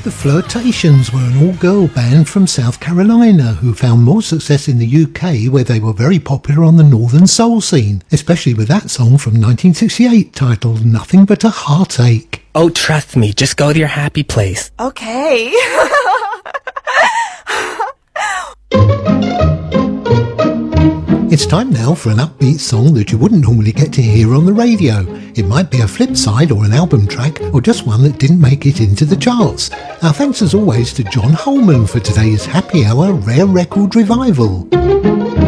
The Flirtations were an all-girl band from South Carolina who found more success in the UK, where they were very popular on the northern soul scene, especially with that song from 1968 titled Nothing But a Heartache. Oh, trust me, just go to your happy place. Okay. It's time now for an upbeat song that you wouldn't normally get to hear on the radio. It might be a flip side or an album track, or just one that didn't make it into the charts. Our thanks as always to John Holman for today's Happy Hour Rare Record Revival.